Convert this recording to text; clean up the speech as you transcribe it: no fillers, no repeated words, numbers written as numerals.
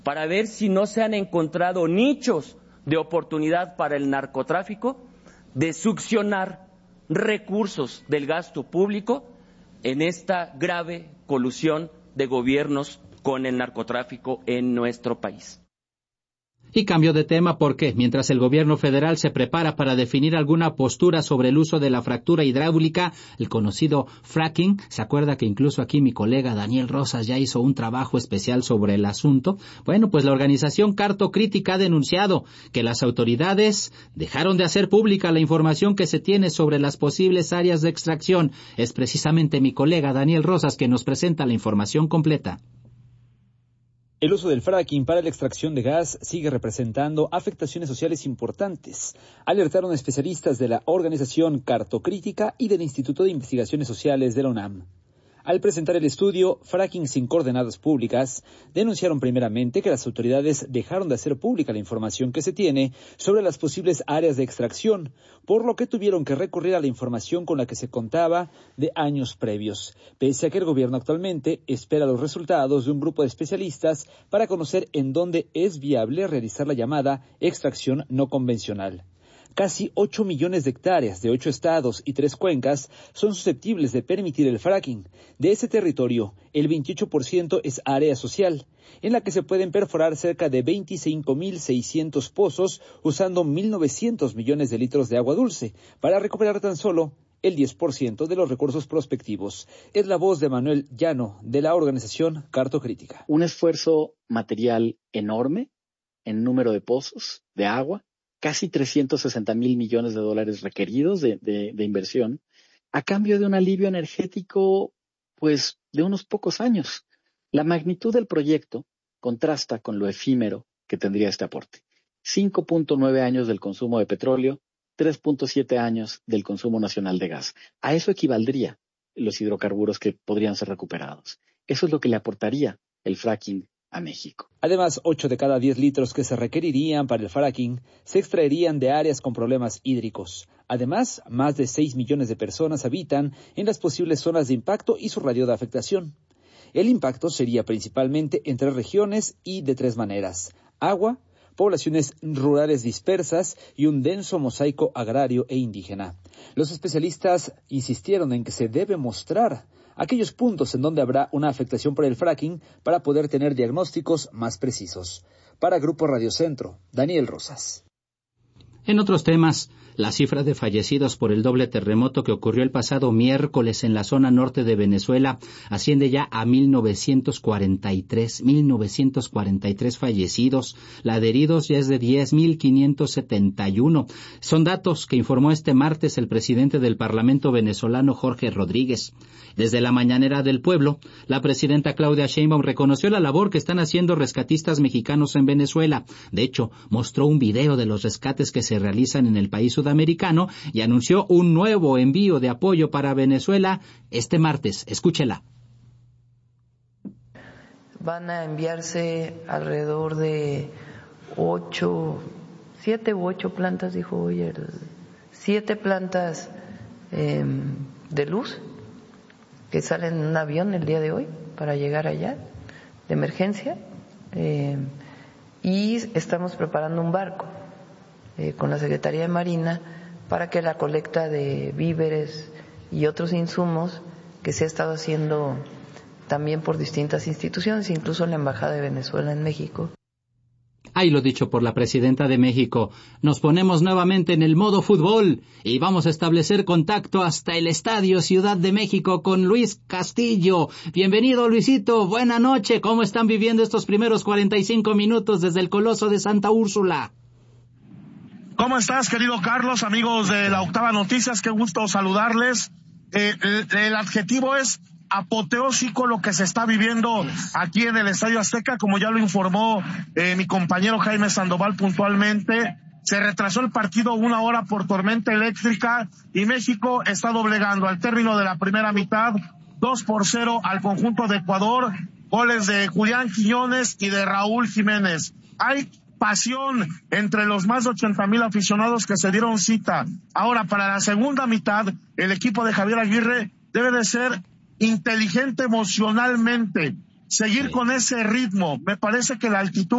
para ver si no se han encontrado nichos de oportunidad para el narcotráfico de succionar recursos del gasto público en esta grave colusión de gobiernos con el narcotráfico en nuestro país. Y cambio de tema porque, mientras el gobierno federal se prepara para definir alguna postura sobre el uso de la fractura hidráulica, el conocido fracking, ¿se acuerda que incluso aquí mi colega Daniel Rosas ya hizo un trabajo especial sobre el asunto? Bueno, pues la organización Cartocrítica ha denunciado que las autoridades dejaron de hacer pública la información que se tiene sobre las posibles áreas de extracción. Es precisamente mi colega Daniel Rosas que nos presenta la información completa. El uso del fracking para la extracción de gas sigue representando afectaciones sociales importantes, alertaron especialistas de la organización Cartocrítica y del Instituto de Investigaciones Sociales de la UNAM. Al presentar el estudio Fracking sin coordenadas públicas, denunciaron primeramente que las autoridades dejaron de hacer pública la información que se tiene sobre las posibles áreas de extracción, por lo que tuvieron que recurrir a la información con la que se contaba de años previos, pese a que el gobierno actualmente espera los resultados de un grupo de especialistas para conocer en dónde es viable realizar la llamada extracción no convencional. Casi 8 millones de hectáreas de 8 estados y 3 cuencas son susceptibles de permitir el fracking. De ese territorio, el 28% es área social, en la que se pueden perforar cerca de 25.600 pozos usando 1.900 millones de litros de agua dulce para recuperar tan solo el 10% de los recursos prospectivos. Es la voz de Manuel Llano, de la organización Cartocrítica. Un esfuerzo material enorme en número de pozos de agua, casi 360,000 millones de dólares requeridos de inversión, a cambio de un alivio energético, pues, de unos pocos años. La magnitud del proyecto contrasta con lo efímero que tendría este aporte. 5.9 años del consumo de petróleo, 3.7 años del consumo nacional de gas. A eso equivaldría los hidrocarburos que podrían ser recuperados. Eso es lo que le aportaría el fracking a México. Además, 8 de cada 10 litros que se requerirían para el fracking se extraerían de áreas con problemas hídricos. Además, más de 6 millones de personas habitan en las posibles zonas de impacto y su radio de afectación. El impacto sería principalmente en 3 regiones y de 3 maneras: agua, poblaciones rurales dispersas y un denso mosaico agrario e indígena. Los especialistas insistieron en que se debe mostrar aquellos puntos en donde habrá una afectación por el fracking para poder tener diagnósticos más precisos. Para Grupo Radio Centro, Daniel Rosas. En otros temas, la cifra de fallecidos por el doble terremoto que ocurrió el pasado miércoles en la zona norte de Venezuela asciende ya a 1943 fallecidos. La de heridos ya es de 10.571. Son datos que informó este martes el presidente del Parlamento venezolano, Jorge Rodríguez. Desde la mañanera del pueblo, la presidenta Claudia Sheinbaum reconoció la labor que están haciendo rescatistas mexicanos en Venezuela. De hecho, mostró un video de los rescates que se realizan en el país sudamericano y anunció un nuevo envío de apoyo para Venezuela este martes. Escúchela. Van a enviarse alrededor de 7 u 8 plantas, dijo hoy, 7 plantas de luz que salen en un avión el día de hoy para llegar allá, de emergencia, y estamos preparando un barco con la Secretaría de Marina para que la colecta de víveres y otros insumos que se ha estado haciendo también por distintas instituciones, incluso la Embajada de Venezuela en México. Ahí lo dicho por la presidenta de México. Nos ponemos nuevamente en el modo fútbol y vamos a establecer contacto hasta el Estadio Ciudad de México con Luis Castillo. Bienvenido, Luisito. Buena noche. ¿Cómo están viviendo estos primeros 45 minutos desde el Coloso de Santa Úrsula? ¿Cómo estás, querido Carlos? Amigos de la Octava Noticias, qué gusto saludarles. El adjetivo es apoteósico lo que se está viviendo aquí en el Estadio Azteca, como ya lo informó mi compañero Jaime Sandoval puntualmente. Se retrasó el partido 1 hora por tormenta eléctrica y México está doblegando al término de la primera mitad 2-0 al conjunto de Ecuador, goles de Julián Quiñones y de Raúl Jiménez. Hay pasión entre los más de 80,000 aficionados que se dieron cita. Ahora, para la segunda mitad, el equipo de Javier Aguirre debe de ser inteligente emocionalmente, seguir con ese ritmo. Me parece que la altitud